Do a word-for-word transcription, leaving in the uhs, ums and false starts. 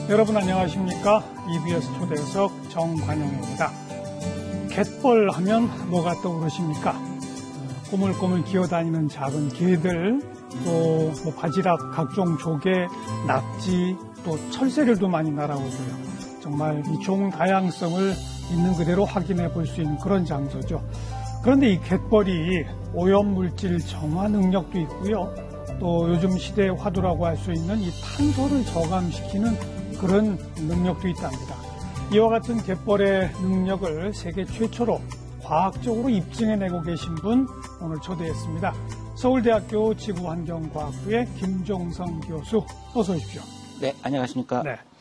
여러분 안녕하십니까? 이비에스 초대석 정관영입니다. 갯벌 하면 뭐가 떠오르십니까? 꼬물꼬물 기어다니는 작은 개들, 또 뭐 바지락, 각종 조개, 낙지, 또 철새들도 많이 날아오고요. 정말 이 종 다양성을 있는 그대로 확인해 볼 수 있는 그런 장소죠. 그런데 이 갯벌이 오염물질 정화 능력도 있고요. 또 요즘 시대의 화두라고 할 수 있는 이 탄소를 저감시키는 그런 능력도 있답니다. 이와 같은 갯벌의 능력을 세계 최초로 과학적으로 입증해내고 계신 분 오늘 초대했습니다. 서울대학교 지구환경과학부의 김종성 교수, 어서 오십시오. 네, 안녕하십니까. 네.